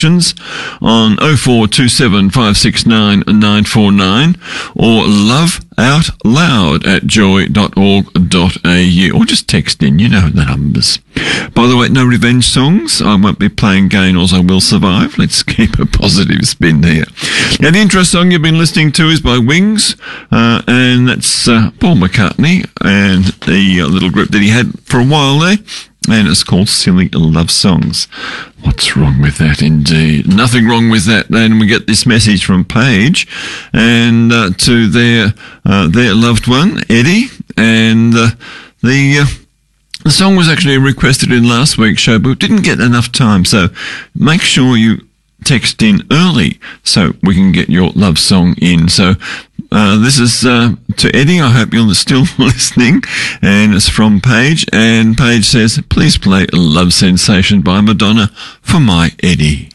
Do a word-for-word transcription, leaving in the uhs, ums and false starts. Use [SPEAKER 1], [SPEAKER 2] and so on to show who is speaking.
[SPEAKER 1] on oh four two seven five six nine nine four nine or love out loud at joy dot org dot a u, or just text in, you know the numbers. By the way, no revenge songs. I won't be playing Gain or I Will Survive. Let's keep a positive spin here. Now, the intro song you've been listening to is by Wings, uh, and that's uh, Paul McCartney and the uh, little group that he had for a while there. And it's called Silly Love Songs. What's wrong with that, indeed? Nothing wrong with that. And we get this message from Paige and uh, to their uh, their loved one, Eddie. And uh, the uh, the song was actually requested in last week's show, but didn't get enough time. So make sure you text in early so we can get your love song in. So Uh, this is uh, to Eddie. I hope you're still listening. And it's from Paige. And Paige says, please play Love Sensation by Madonna for my Eddie.